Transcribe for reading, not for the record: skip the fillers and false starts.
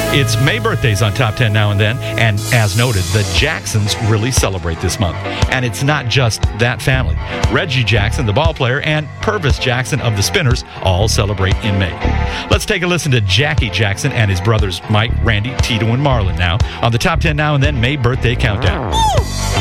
It's May birthdays on Top 10 Now and Then, and as noted, the Jacksons really celebrate this month. And it's not just that family. Reggie Jackson, the ball player, and Purvis Jackson of the Spinners all celebrate in May. Let's take a listen to Jackie Jackson and his brothers Mike, Randy, Tito, and Marlon now on the Top 10 Now and Then May birthday countdown.